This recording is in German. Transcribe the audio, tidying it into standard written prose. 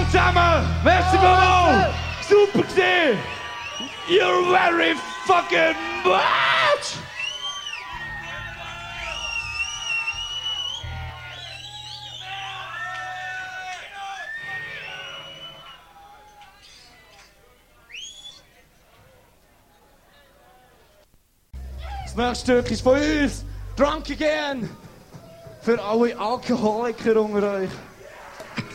zusammen! Merci vielmals! Super gesehen! You're very fucking much! Das nächste Stück ist von uns. Drunk Again. Für alle Alkoholiker unter euch.